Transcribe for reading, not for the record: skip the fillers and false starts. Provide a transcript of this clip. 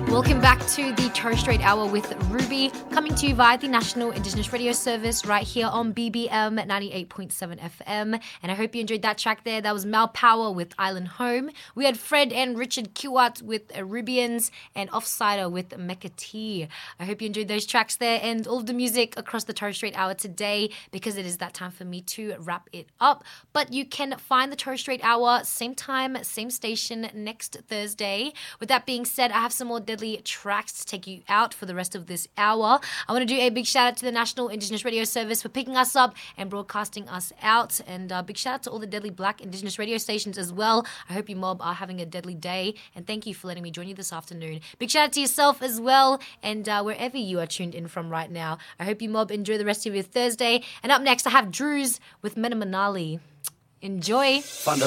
Welcome back to the Torres Strait Hour with Ruby, coming to you via the National Indigenous Radio Service right here on BBM 98.7 FM. And I hope you enjoyed that track there. That was Mal Power with Island Home. We had Fred and Richard Kiwat with Rubians and Offsider with Mecca T. I hope you enjoyed those tracks there and all of the music across the Torres Strait Hour today, because it is that time for me to wrap it up. But you can find the Torres Strait Hour same time, same station next Thursday. With that being said, I have some more deadly tracks to take you out for the rest of this hour. I want to do a big shout out to the National Indigenous Radio Service for picking us up and broadcasting us out, and big shout out to all the deadly Black Indigenous radio stations as well. I hope you mob are having a deadly day, and thank you for letting me join you this afternoon. Big shout out to yourself as well, and wherever you are tuned in from right now. I hope you mob enjoy the rest of your Thursday. And up next I have Drews with Mena Manali. Enjoy. Fundamental